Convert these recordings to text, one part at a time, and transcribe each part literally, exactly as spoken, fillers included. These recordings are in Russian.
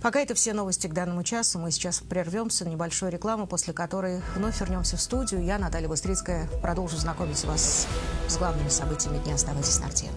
Пока это все новости к данному часу. Мы сейчас прервемся на небольшую рекламу, после которой вновь вернемся в студию. Я, Наталья Быстрицкая, продолжу знакомить вас с главными событиями дня. Оставайтесь на «Арте».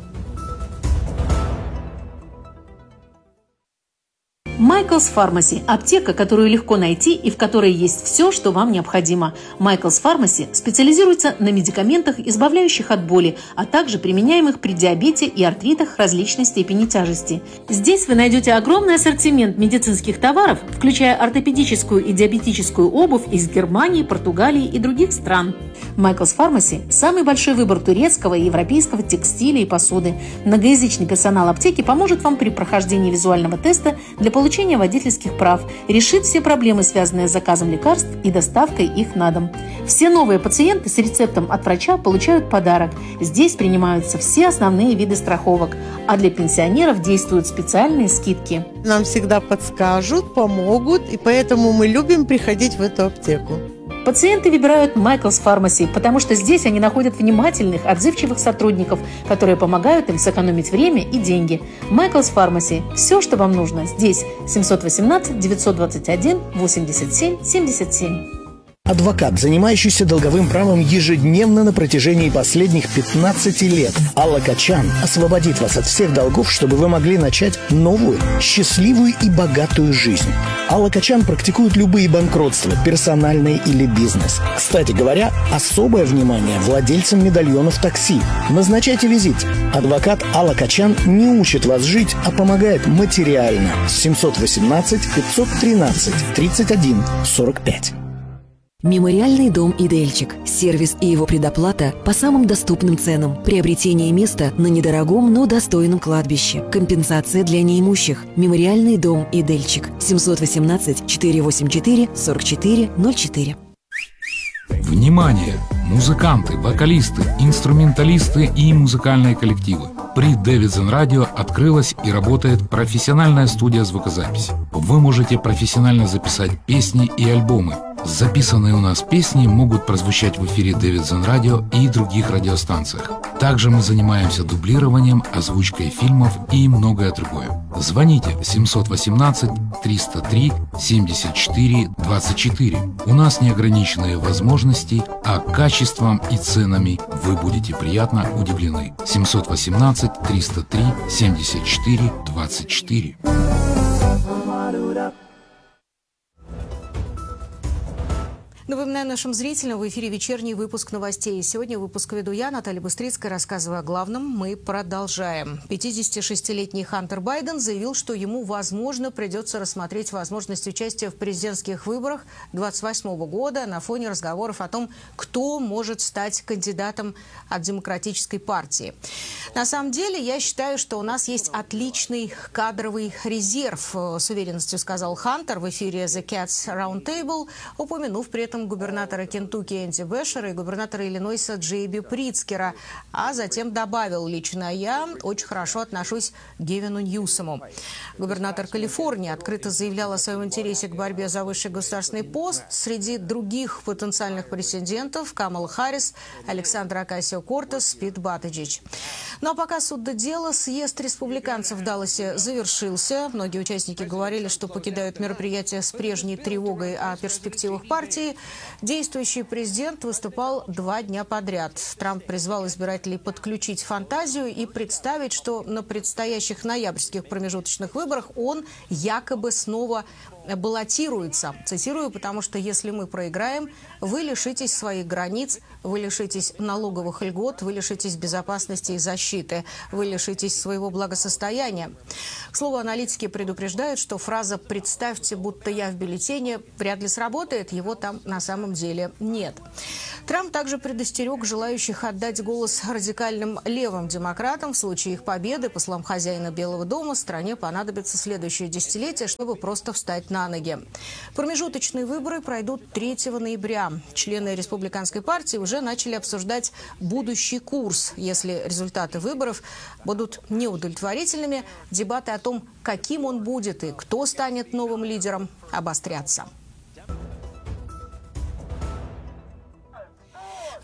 Michael's Pharmacy – аптека, которую легко найти и в которой есть все, что вам необходимо. Michael's Pharmacy специализируется на медикаментах, избавляющих от боли, а также применяемых при диабете и артритах различной степени тяжести. Здесь вы найдете огромный ассортимент медицинских товаров, включая ортопедическую и диабетическую обувь из Германии, Португалии и других стран. Michael's Pharmacy – самый большой выбор турецкого и европейского текстиля и посуды. Многоязычный персонал аптеки поможет вам при прохождении визуального теста для получения получения водительских прав, решит все проблемы, связанные с заказом лекарств и доставкой их на дом. Все новые пациенты с рецептом от врача получают подарок. Здесь принимаются все основные виды страховок, а для пенсионеров действуют специальные скидки. Нам всегда подскажут, помогут, и поэтому мы любим приходить в эту аптеку. Пациенты выбирают Michael's Pharmacy, потому что здесь они находят внимательных, отзывчивых сотрудников, которые помогают им сэкономить время и деньги. Michael's Pharmacy – все, что вам нужно, здесь. семьсот восемнадцать девятьсот двадцать один восемьдесят семь семьдесят семь. Адвокат, занимающийся долговым правом ежедневно на протяжении последних пятнадцати лет. Алла Качан освободит вас от всех долгов, чтобы вы могли начать новую, счастливую и богатую жизнь. Алла Качан практикует любые банкротства, персональные или бизнес. Кстати говоря, особое внимание владельцам медальонов такси. Назначайте визит. Адвокат Алла Качан не учит вас жить, а помогает материально. семьсот восемнадцать пятьсот тринадцать тридцать один сорок пять. Мемориальный дом «Идельчик». Сервис и его предоплата по самым доступным ценам. Приобретение места на недорогом, но достойном кладбище. Компенсация для неимущих. Мемориальный дом «Идельчик». семьсот восемнадцать четыреста восемьдесят четыре сорок четыре ноль четыре. Внимание! Музыканты, вокалисты, инструменталисты и музыкальные коллективы. При Davidson Radio открылась и работает профессиональная студия звукозаписи. Вы можете профессионально записать песни и альбомы. Записанные у нас песни могут прозвучать в эфире Davidson Radio и других радиостанциях. Также мы занимаемся дублированием, озвучкой фильмов и многое другое. Звоните семьсот восемнадцать триста три семьдесят четыре двадцать четыре. У нас неограниченные возможности, а качеством и ценами вы будете приятно удивлены. семьсот восемнадцать триста три семьдесят четыре двадцать четыре. Напоминаю нашим зрителям, в эфире вечерний выпуск новостей. Сегодня выпуск веду я, Наталья Быстрицкая, рассказываю о главном. Мы продолжаем. пятидесятишестилетний Хантер Байден заявил, что ему, возможно, придется рассмотреть возможность участия в президентских выборах двадцать восьмого года на фоне разговоров о том, кто может стать кандидатом от Демократической партии. На самом деле, я считаю, что у нас есть отличный кадровый резерв, с уверенностью сказал Хантер в эфире The Cats Roundtable, упомянув при этом губернатора Кентукки Энди Бешера и губернатора Иллинойса Джейби Притцкера, а затем добавил: лично я очень хорошо отношусь к Гевину Ньюсому. Губернатор Калифорнии открыто заявлял о своем интересе к борьбе за высший государственный пост. Среди других потенциальных претендентов Камала Харрис, Александра Окасио-Кортес, Пит Баттиджич. Ну а пока суд до дела, съезд республиканцев в Далласе завершился. Многие участники говорили, что покидают мероприятие с прежней тревогой о перспективах партии. Действующий президент выступал два дня подряд. Трамп призвал избирателей подключить фантазию и представить, что на предстоящих ноябрьских промежуточных выборах он якобы снова баллотируется. Цитирую: потому что если мы проиграем, вы лишитесь своих границ, вы лишитесь налоговых льгот, вы лишитесь безопасности и защиты, вы лишитесь своего благосостояния. К слову, аналитики предупреждают, что фраза «представьте, будто я в бюллетене» вряд ли сработает, его там на самом деле нет. Трамп также предостерег желающих отдать голос радикальным левым демократам. В случае их победы, по словам хозяина Белого дома, стране понадобится следующее десятилетие, чтобы просто встать на ноги. Промежуточные выборы пройдут третьего ноября. Члены республиканской партии уже начали обсуждать будущий курс. Если результаты выборов будут неудовлетворительными, дебаты о том, каким он будет и кто станет новым лидером, обострятся.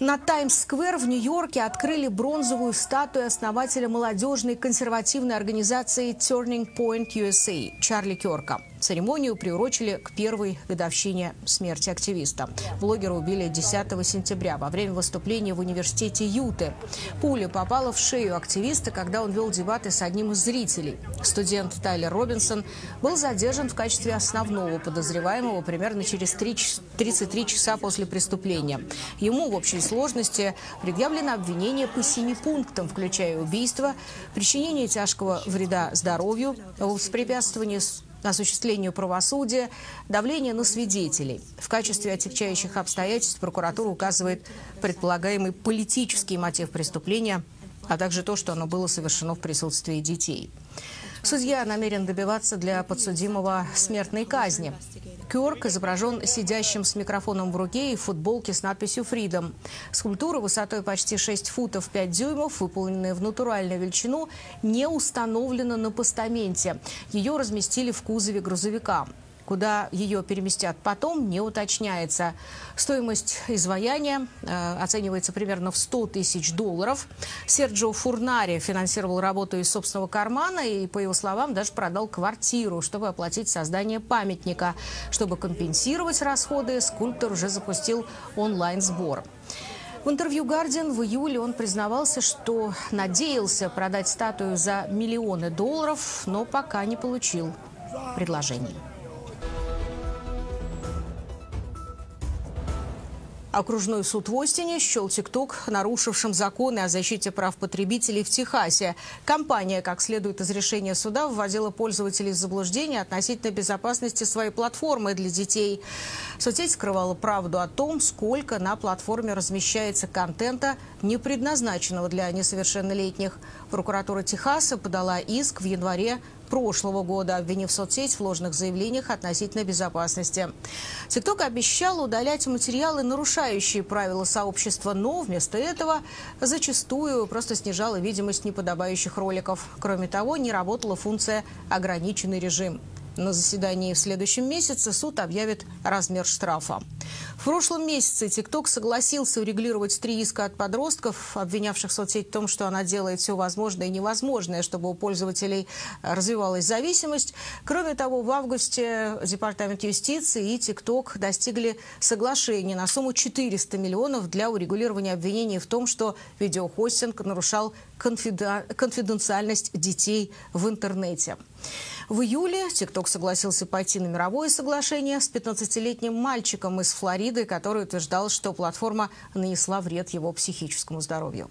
На Таймс-сквер в Нью-Йорке открыли бронзовую статую основателя молодежной консервативной организации Turning Point ю эс эй Чарли Кёрка. Церемонию приурочили к первой годовщине смерти активиста. Блогера убили десятого сентября во время выступления в университете Юты. Пуля попала в шею активиста, когда он вел дебаты с одним из зрителей. Студент Тайлер Робинсон был задержан в качестве основного подозреваемого примерно через тридцать три часа после преступления. Ему в общей сложности предъявлено обвинение по семи пунктам, включая убийство, причинение тяжкого вреда здоровью, воспрепятствование осуществлению правосудия, давление на свидетелей. В качестве отягчающих обстоятельств прокуратура указывает предполагаемый политический мотив преступления, а также то, что оно было совершено в присутствии детей. Судья намерен добиваться для подсудимого смертной казни. Кёрк изображен сидящим с микрофоном в руке и в футболке с надписью «Freedom». Скульптура высотой почти шесть футов пять дюймов, выполненная в натуральную величину, не установлена на постаменте. Ее разместили в кузове грузовика. Куда ее переместят потом, не уточняется. Стоимость изваяния э, оценивается примерно в сто тысяч долларов. Серджио Фурнари финансировал работу из собственного кармана и, по его словам, даже продал квартиру, чтобы оплатить создание памятника. Чтобы компенсировать расходы, скульптор уже запустил онлайн-сбор. В интервью «Гардиан» в июле он признавался, что надеялся продать статую за миллионы долларов, но пока не получил предложений. Окружной суд в Остине счел ТикТок нарушившим законы о защите прав потребителей в Техасе. Компания, как следует из решения суда, вводила пользователей в заблуждение относительно безопасности своей платформы для детей. Соцсеть скрывала правду о том, сколько на платформе размещается контента, не предназначенного для несовершеннолетних. Прокуратура Техаса подала иск в январе прошлого года, обвинив соцсеть в ложных заявлениях относительно безопасности. ТикТок обещал удалять материалы, нарушающие правила сообщества, но вместо этого зачастую просто снижала видимость неподобающих роликов. Кроме того, не работала функция «ограниченный режим». На заседании в следующем месяце суд объявит размер штрафа. В прошлом месяце ТикТок согласился урегулировать три иска от подростков, обвинявших соцсеть в том, что она делает все возможное и невозможное, чтобы у пользователей развивалась зависимость. Кроме того, в августе Департамент юстиции и ТикТок достигли соглашения на сумму четыреста миллионов для урегулирования обвинений в том, что видеохостинг нарушал конфиденциальность детей в интернете. В июле ТикТок согласился пойти на мировое соглашение с пятнадцатилетним мальчиком из Флориды, который утверждал, что платформа нанесла вред его психическому здоровью.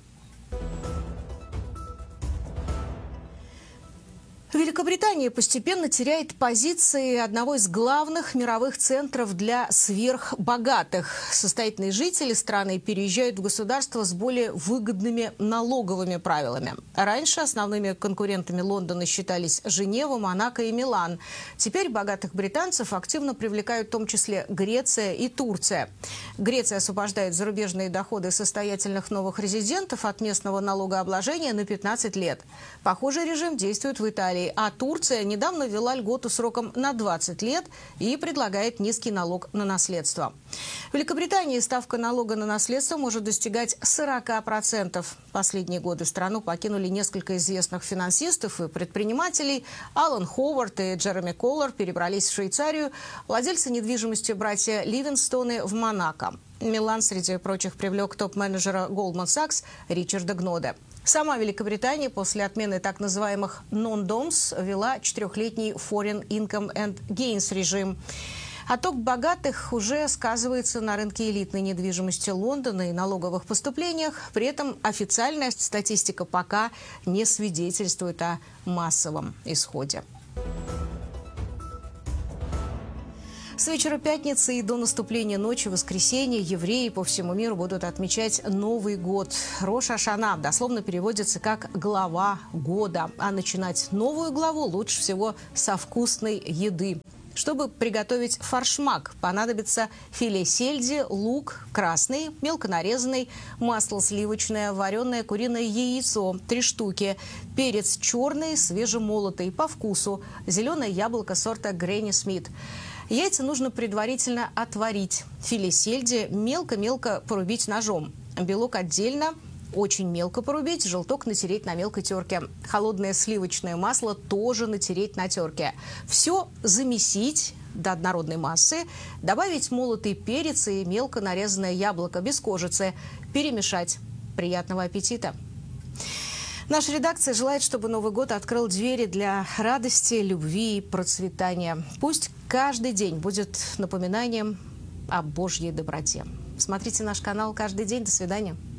Великобритания постепенно теряет позиции одного из главных мировых центров для сверхбогатых. Состоятельные жители страны переезжают в государство с более выгодными налоговыми правилами. Раньше основными конкурентами Лондона считались Женева, Монако и Милан. Теперь богатых британцев активно привлекают в том числе Греция и Турция. Греция освобождает зарубежные доходы состоятельных новых резидентов от местного налогообложения на пятнадцать лет. Похожий режим действует в Италии. А Турция недавно ввела льготу сроком на двадцать лет и предлагает низкий налог на наследство. В Великобритании ставка налога на наследство может достигать сорока процентов. Последние годы страну покинули несколько известных финансистов и предпринимателей. Алан Ховард и Джереми Коллар перебрались в Швейцарию. Владельцы недвижимости братья Ливингстоны в Монако. Милан, среди прочих, привлек топ-менеджера Goldman Sachs Ричарда Гноде. Сама Великобритания после отмены так называемых non-doms ввела четырехлетний Foreign Income and Gains режим. Отток богатых уже сказывается на рынке элитной недвижимости Лондона и налоговых поступлениях. При этом официальная статистика пока не свидетельствует о массовом исходе. С вечера пятницы и до наступления ночи воскресенья евреи по всему миру будут отмечать Новый год. Рош ха-Шана дословно переводится как «глава года». А начинать новую главу лучше всего со вкусной еды. Чтобы приготовить форшмак, понадобится филе сельди, лук красный, мелко нарезанный, масло сливочное, вареное куриное яйцо – три штуки, перец черный, свежемолотый по вкусу, зеленое яблоко сорта Гренни Смит. Яйца нужно предварительно отварить. Филе сельди мелко-мелко порубить ножом. Белок отдельно, очень мелко порубить, желток натереть на мелкой терке. Холодное сливочное масло тоже натереть на терке. Все замесить до однородной массы, добавить молотый перец и мелко нарезанное яблоко без кожицы, перемешать. Приятного аппетита! Наша редакция желает, чтобы Новый год открыл двери для радости, любви и процветания. Пусть каждый день будет напоминанием о Божьей доброте. Смотрите наш канал каждый день. До свидания.